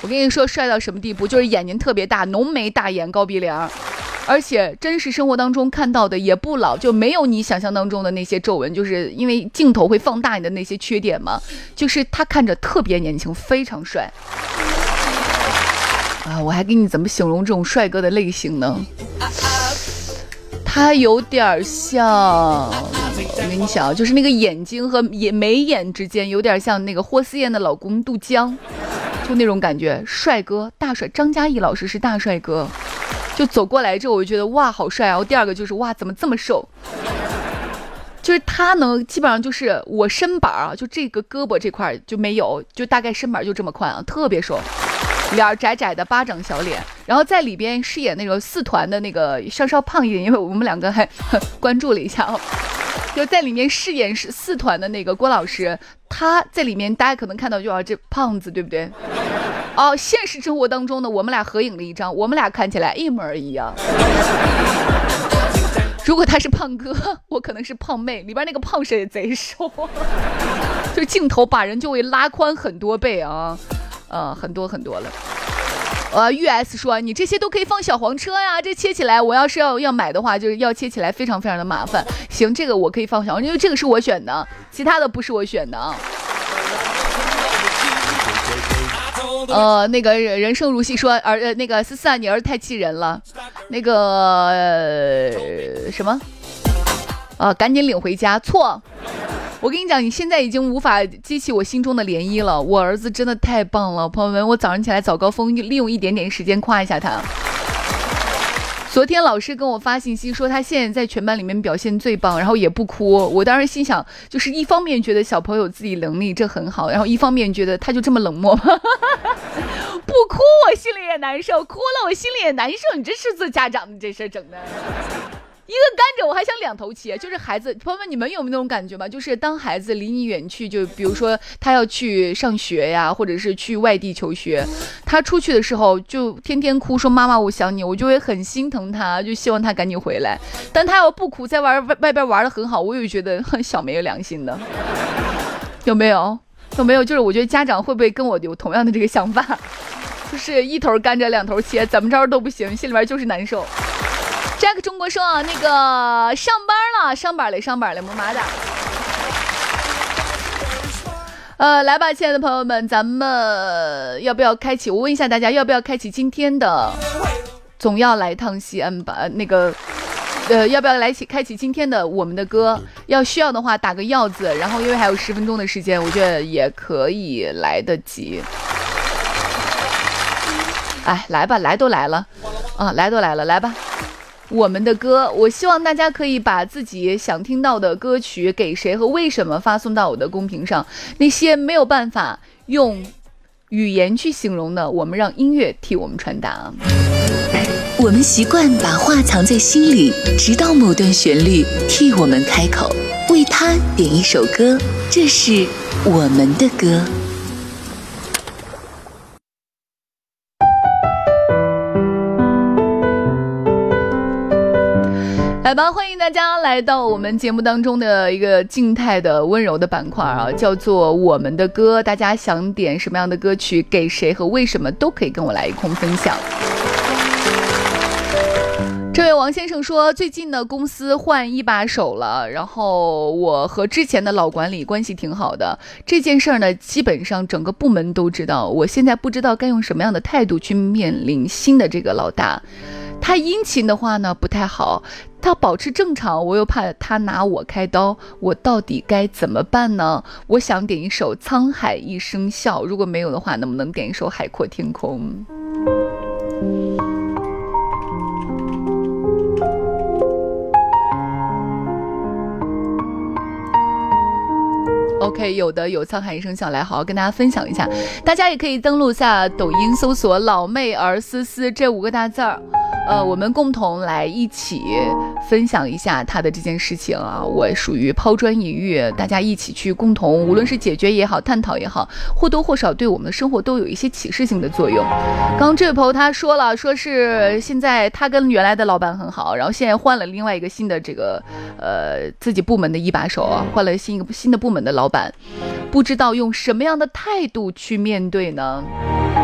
我跟你说帅到什么地步，就是眼睛特别大，浓眉大眼高鼻梁，而且真实生活当中看到的也不老，就没有你想象当中的那些皱纹，就是因为镜头会放大你的那些缺点嘛，就是他看着特别年轻，非常帅啊！我还给你怎么形容这种帅哥的类型呢？他有点像，我跟你讲，就是那个眼睛和眉眼之间有点像那个霍思燕的老公杜江，就那种感觉，帅哥大帅。张嘉译老师是大帅哥，就走过来之后我就觉得哇好帅啊。然后第二个就是哇怎么这么瘦，就是他能基本上就是我身板啊，就这个胳膊这块就没有，就大概身板就这么宽啊，特别瘦，脸窄窄的，巴掌小脸，然后在里边饰演那个四团的那个稍稍胖一点，因为我们两个还关注了一下哦，就在里面饰演是四团的那个郭老师，他在里面大家可能看到就这胖子，对不对？哦，现实生活当中呢，我们俩合影了一张，我们俩看起来一模一样。如果他是胖哥，我可能是胖妹，里边那个胖婶也贼瘦，就镜头把人就会拉宽很多倍啊。很多了。玉 S 说你这些都可以放小黄车呀，这切起来我要是要买的话，就是要切起来非常非常的麻烦。行，这个我可以放小黄车，因为这个是我选的，其他的不是我选的啊。那个人生如戏说那个思思啊，你儿子太气人了，那个什么赶紧领回家，错。我跟你讲，你现在已经无法激起我心中的涟漪了。我儿子真的太棒了，朋友们，我早上起来早高峰利用一点点时间夸一下他。昨天老师跟我发信息说他现在在全班里面表现最棒，然后也不哭。我当时心想，就是一方面觉得小朋友自己能力这很好，然后一方面觉得他就这么冷漠吗？不哭我心里也难受，哭了我心里也难受。你这是做家长的这事整的。一个甘蔗我还想两头切，就是孩子，朋友们，你们有没有那种感觉吗？就是当孩子离你远去，就比如说他要去上学呀，或者是去外地求学，他出去的时候就天天哭说妈妈我想你，我就会很心疼他，就希望他赶紧回来。但他要不哭，在外边玩得很好，我也觉得小没有良心的。有没有？就是我觉得家长会不会跟我有同样的这个想法，就是一头甘蔗两头切，怎么着都不行，心里边就是难受。Jack 中国说那个上班了，么么哒。来吧，亲爱的朋友们，咱们要不要开启？我问一下大家，要不要开启今天的总要来趟西安吧？那个要不要开启今天的我们的歌？需要的话打个要字，然后因为还有10分钟的时间，我觉得也可以来得及。哎，来吧，来都来了啊，来吧。我们的歌，我希望大家可以把自己想听到的歌曲给谁和为什么发送到我的公屏上，那些没有办法用语言去形容的，我们让音乐替我们传达。 我们习惯把话藏在心里，直到某段旋律替我们开口，为它点一首歌，这是我们的歌。 来吧，欢迎大家来到我们节目当中的一个静态的温柔的板块啊，叫做我们的歌。大家想点什么样的歌曲，给谁和为什么，都可以跟我来一空分享。这位王先生说，最近呢公司换一把手了，然后我和之前的老管理关系挺好的，这件事呢基本上整个部门都知道，我现在不知道该用什么样的态度去面临新的这个老大。他殷勤的话呢不太好，他保持正常，我又怕他拿我开刀，我到底该怎么办呢？我想点一首《沧海一声笑》，如果没有的话，能不能点一首《海阔天空》？OK， 有沧海一声笑，来好好跟大家分享一下。大家也可以登录下抖音，搜索老妹儿思思这5个大字儿。我们共同来一起分享一下他的这件事情啊，我属于抛砖引玉，大家一起去共同，无论是解决也好，探讨也好，或多或少对我们的生活都有一些启示性的作用。刚刚这位朋友他说了，说是现在他跟原来的老板很好，然后现在换了另外一个新的这个自己部门的一把手啊，换了新的部门的老板，不知道用什么样的态度去面对呢？